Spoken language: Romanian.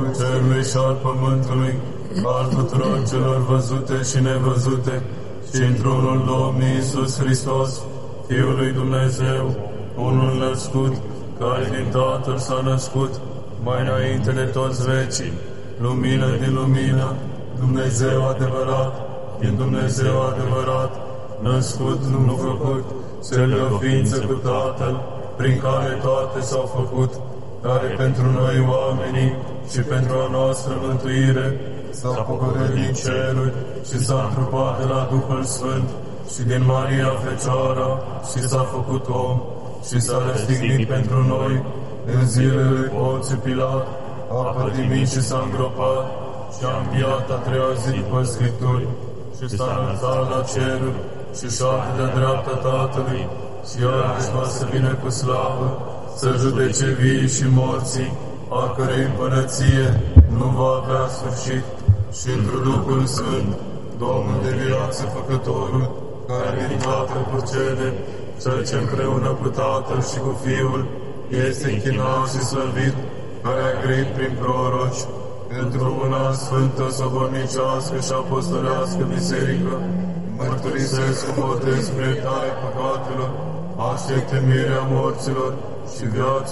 cerului și al pământului, al tuturor celor văzute și nevăzute, și într-unul Domnul Iisus Hristos, Fiul lui Dumnezeu, unul născut, care din Tatăl s-a născut, mai înainte de toți vecii, lumină din lumină, Dumnezeu adevărat, din Dumnezeu adevărat, născut, nu făcut, cel de o ființă cu Tatăl, prin care toate s-au făcut, care pentru noi oamenii și pentru a noastră mântuire s-a pocărit din ceruri și s-a întrupat de la Duhul Sfânt și din Maria Fecioara și s-a făcut om și s-a răstignit pentru noi în zilele lui Ponțiu Pilat, a pătimit și s-a îngropat și a înviat a treia zi după Scripturi și s-a înălțat la ceruri și șade de dreapta Tatălui și iarăși va să vină cu slavă să judece vii și morții, a cărei împărăție nu va avea sfârșit, și într Duhul Sfânt, Domnul de viață Făcătorul, care din Tatăl procede, cel ce împreună cu Tatăl și cu Fiul este închinat și slăvit, care a grăit prin proroci, într-o una sfântă, sobornicească și apostolească biserică, mărturisesc cu botez spre iertarea păcatelor, aștept învierea morților și viața